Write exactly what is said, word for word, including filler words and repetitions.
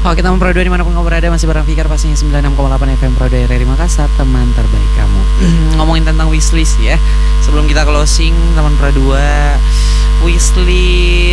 Oke, teman Pro dua dimanapun kamu berada, masih bareng Fikar pastinya sembilan puluh enam koma delapan F M Pro dua R R I Makassar, teman terbaik kamu. Ngomongin tentang wishlist ya, sebelum kita closing teman Pro dua, wishlist